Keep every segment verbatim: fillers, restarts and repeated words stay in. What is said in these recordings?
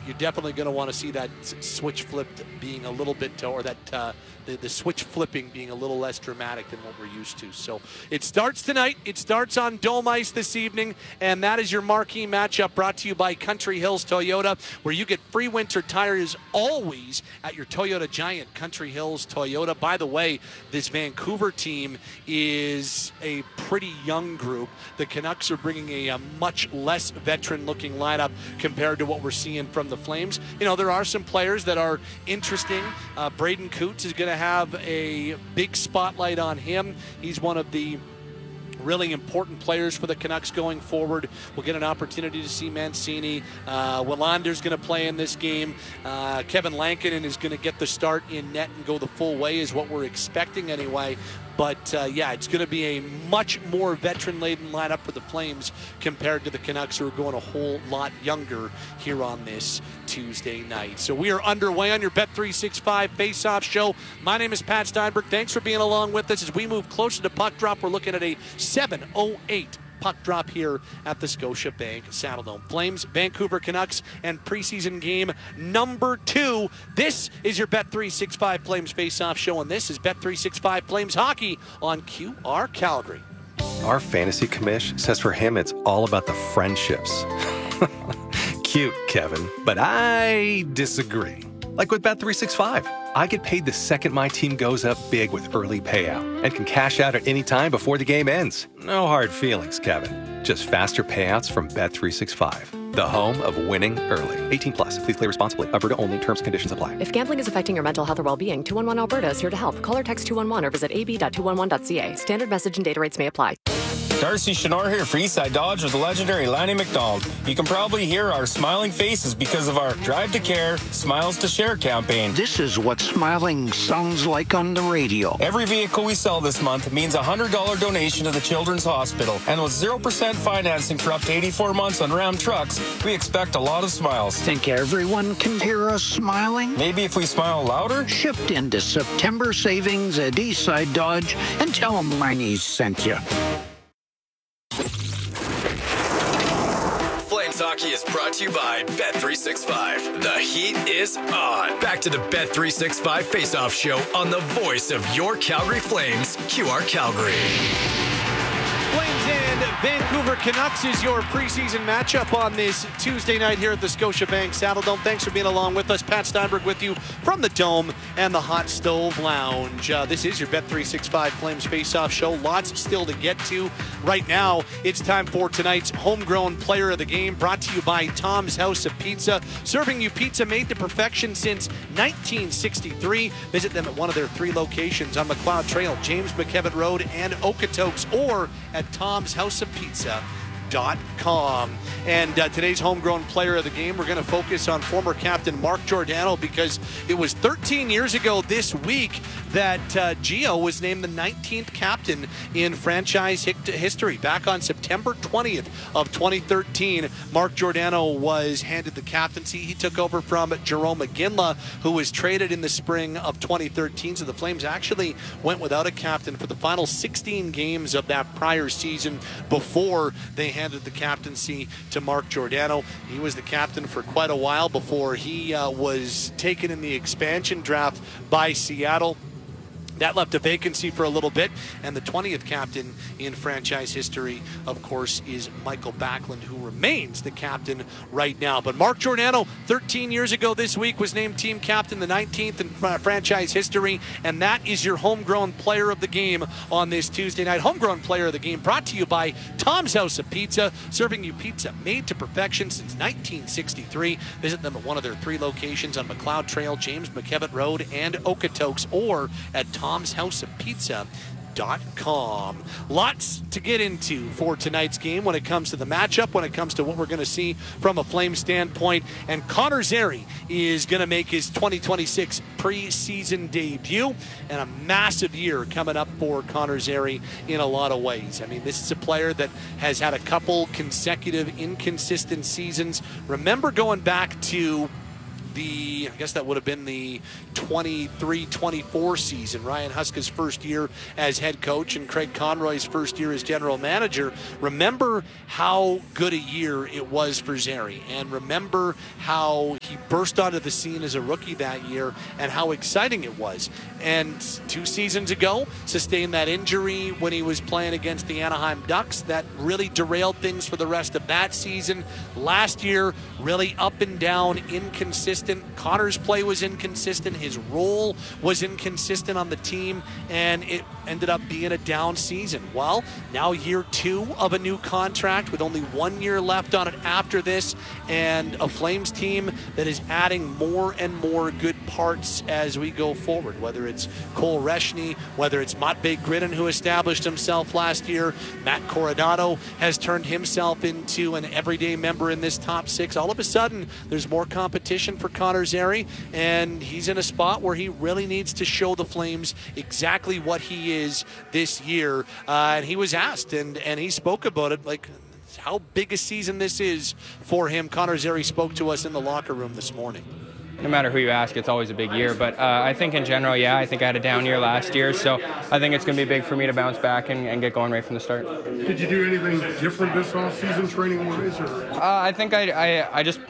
you're definitely going to want to see that switch flipped being a little bit, or that uh, the, the switch flipping being a little less dramatic than what we're used to. So it starts tonight. It starts on Dome Ice this evening, and that is your marquee matchup brought to you by Country Hills Toyota, where you get free winter tires always at your Toyota Giant. Country Hills Toyota. By the way, this Vancouver team is a pretty young group. The Canucks are bringing a, a much less veteran-looking lineup compared to what we're seeing from the Flames. You know, there are some players that are interesting. Uh, Braden Coots is going to have a big spotlight on him. He's one of the really important players for the Canucks going forward. We'll get an opportunity to see Mancini. Uh, Willander's going to play in this game. Uh, Kevin Lankinen is going to get the start in net and go the full way, is what we're expecting anyway. But, uh, yeah, it's going to be a much more veteran-laden lineup for the Flames compared to the Canucks, who are going a whole lot younger here on this Tuesday night. So we are underway on your Bet three sixty-five Face-Off Show. My name is Pat Steinberg. Thanks for being along with us as we move closer to puck drop. We're looking at a seven oh eight puck drop here at the Scotiabank Saddledome. Flames, Vancouver Canucks, and preseason game number two. This is your Bet three sixty-five Flames Face-Off Show, and this is Bet three sixty-five Flames Hockey on Q R Calgary. Our fantasy commish says for him it's all about the friendships. Cute, Kevin, but I disagree. Like with Bet three sixty-five, I get paid the second my team goes up big with early payout and can cash out at any time before the game ends. No hard feelings, Kevin. Just faster payouts from Bet three sixty-five, the home of winning early. eighteen plus. Please play responsibly. Alberta only. Terms and conditions apply. If gambling is affecting your mental health or well-being, two one one Alberta is here to help. Call or text two one one or visit a b dot two one one dot c a. Standard message and data rates may apply. Darcy Chenor here for Eastside Dodge with the legendary Lanny McDonald. You can probably hear our smiling faces because of our Drive to Care, Smiles to Share campaign. This is what smiling sounds like on the radio. Every vehicle we sell this month means a one hundred dollars donation to the Children's Hospital. And with zero percent financing for up to eighty-four months on Ram trucks, we expect a lot of smiles. Think everyone can hear us smiling? Maybe if we smile louder? Shift into September savings at Eastside Dodge and tell them Lanny sent you. Flames Hockey is brought to you by Bet three sixty-five. The heat is on. Back to the Bet three sixty-five Face-Off Show on the voice of your Calgary Flames, Q R Calgary. Flames and Vancouver Canucks is your preseason matchup on this Tuesday night here at the Scotiabank Saddledome. Thanks for being along with us. Pat Steinberg with you from the Dome and the Hot Stove Lounge. Uh, this is your Bet three sixty-five Flames Face-Off Show. Lots still to get to. Right now, it's time for tonight's Homegrown Player of the Game, brought to you by Tom's House of Pizza, serving you pizza made to perfection since nineteen sixty-three. Visit them at one of their three locations on McLeod Trail, James McKevitt Road, and Okotoks, or at Tom's House of Pizza dot com. And uh, today's homegrown player of the game, we're going to focus on former captain Mark Giordano, because it was thirteen years ago this week that uh, Gio was named the nineteenth captain in franchise history. Back on September twentieth of twenty thirteen, Mark Giordano was handed the captaincy. He took over from Jerome McGinley, who was traded in the spring of twenty thirteen. So the Flames actually went without a captain for the final sixteen games of that prior season before they handed the captaincy to Mark Giordano. He was the captain for quite a while before he uh, was taken in the expansion draft by Seattle. That left a vacancy for a little bit, and the twentieth captain in franchise history, of course, is Michael Backlund, who remains the captain right now. But Mark Giordano, thirteen years ago this week, was named team captain, the nineteenth in franchise history, and that is your homegrown player of the game on this Tuesday night. Homegrown player of the game brought to you by Tom's House of Pizza, serving you pizza made to perfection since nineteen sixty-three. Visit them at one of their three locations on McLeod Trail, James McKevitt Road, and Okotoks, or at Tom's Tom's House of Pizza dot com. Lots to get into for tonight's game when it comes to the matchup, when it comes to what we're going to see from a Flame standpoint. And Connor Zary is going to make his twenty twenty-six preseason debut, and a massive year coming up for Connor Zary in a lot of ways. I mean, this is a player that has had a couple consecutive inconsistent seasons. Remember going back to the, I guess that would have been the twenty-three twenty-four season, Ryan Huska's first year as head coach and Craig Conroy's first year as general manager. Remember how good a year it was for Zary, and remember how he burst onto the scene as a rookie that year and how exciting it was. And two seasons ago, sustained that injury when he was playing against the Anaheim Ducks. That really derailed things for the rest of that season. Last year, really up and down, inconsistent. Connor's play was inconsistent. His role was inconsistent on the team, and it ended up being a down season. Well, now year two of a new contract with only one year left on it after this, and a Flames team that is adding more and more good parts as we go forward, whether it's Cole Reshny, whether it's Matvei Gridin, who established himself last year. Matt Coronado has turned himself into an everyday member in this top six. All of a sudden, there's more competition for Connor Zary, and he's in a spot where he really needs to show the Flames exactly what he is this year. Uh, and he was asked, and, and he spoke about it, like how big a season this is for him. Connor Zary spoke to us in the locker room this morning. No matter who you ask, it's always a big year. But uh, I think in general, yeah, I think I had a down year last year. So I think it's going to be big for me to bounce back and, and get going right from the start. Did you do anything different this offseason training-wise? Uh, I think I, I, I just...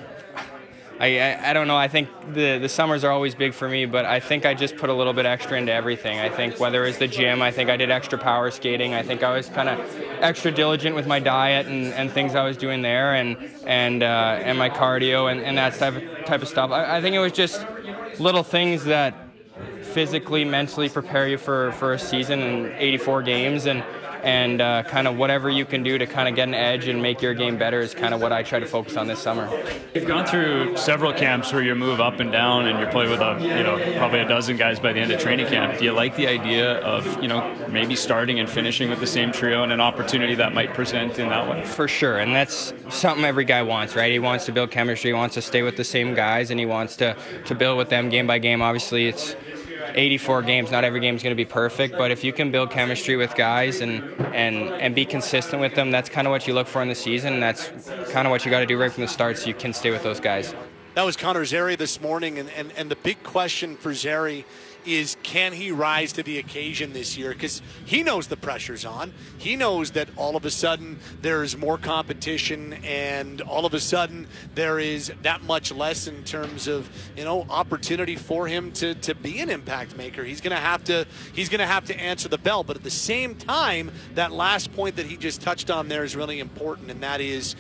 I, I, I don't know. I think the, the summers are always big for me, but I think I just put a little bit extra into everything. I think whether it's the gym, I think I did extra power skating. I think I was kind of extra diligent with my diet and, and things I was doing there, and and uh, and my cardio and, and that type of, type of stuff. I, I think it was just little things that physically, mentally prepare you for, for a season and eighty-four games, and and uh, kind of whatever you can do to kind of get an edge and make your game better is kind of what I try to focus on this summer. You've gone through several camps where you move up and down and you play with a, you know, probably a dozen guys by the end of training camp. Do you like the idea of, you know, maybe starting and finishing with the same trio and an opportunity that might present in that way? For sure, and that's something every guy wants, right? He wants to build chemistry, he wants to stay with the same guys, and he wants to, to build with them game by game. Obviously, it's eighty-four games. Not every game is going to be perfect, but if you can build chemistry with guys and and and be consistent with them, that's kind of what you look for in the season, and that's kind of what you got to do right from the start so you can stay with those guys. That was Connor Zary this morning, and, and, and the big question for Zary is, can he rise to the occasion this year? Because he knows the pressure's on. He knows that all of a sudden there's more competition, and all of a sudden there is that much less in terms of, you know, opportunity for him to, to be an impact maker. He's gonna have to he's gonna have to answer the bell. But at the same time, that last point that he just touched on there is really important, and that is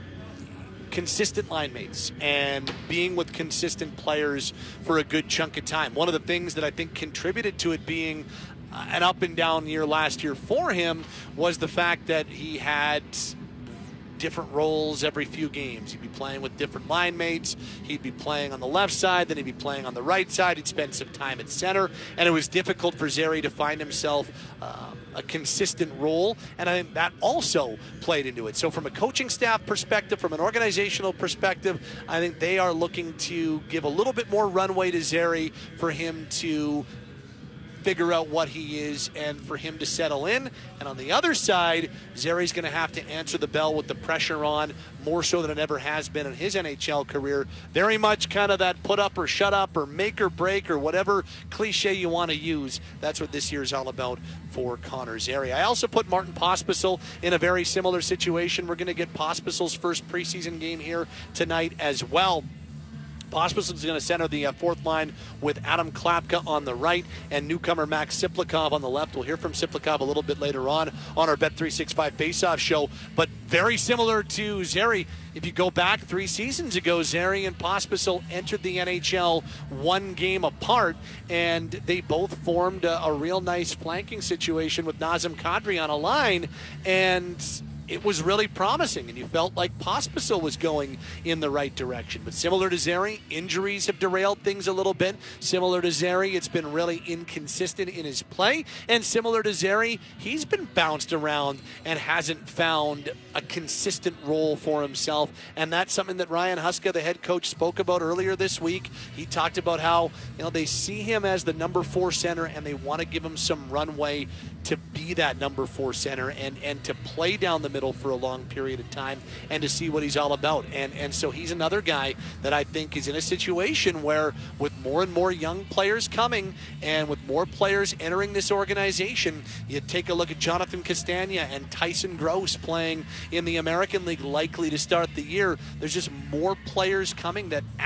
consistent line mates and being with consistent players for a good chunk of time. One of the things that I think contributed to it being an up and down year last year for him was the fact that he had different roles every few games. He'd be playing with different line mates. He'd be playing on the left side, then he'd be playing on the right side. He'd spend some time at center, and it was difficult for Zary to find himself uh, a consistent role, and I think that also played into it. So from a coaching staff perspective, from an organizational perspective, I think they are looking to give a little bit more runway to Zary for him to figure out what he is and for him to settle in. And on the other side, Zary's going to have to answer the bell with the pressure on, more so than it ever has been in his N H L career. Very much kind of that put up or shut up or make or break or whatever cliche you want to use. That's what this year is all about for Connor Zary. I also put Martin Pospisil in a very similar situation. We're going to get Pospisil's first preseason game here tonight as well. Pospisil is going to center the uh, fourth line with Adam Klapka on the right and newcomer Max Siplikov on the left. We'll hear from Siplikov a little bit later on on our Bet three sixty-five Faceoff show. But very similar to Zary, if you go back three seasons ago, Zary and Pospisil entered the N H L one game apart, and they both formed a, a real nice flanking situation with Nazem Kadri on a line, and it was really promising, and you felt like Pospisil was going in the right direction. But similar to Zary, injuries have derailed things a little bit. Similar to Zary, it's been really inconsistent in his play. And similar to Zary, he's been bounced around and hasn't found a consistent role for himself. And that's something that Ryan Huska, the head coach, spoke about earlier this week. He talked about how, you know, they see him as the number four center, and they want to give him some runway to be that number four center and, and to play down the middle for a long period of time and to see what he's all about. And and so he's another guy that I think is in a situation where, with more and more young players coming and with more players entering this organization, you take a look at Jonathan Castagna and Tyson Gross playing in the American League, likely to start the year. There's just more players coming that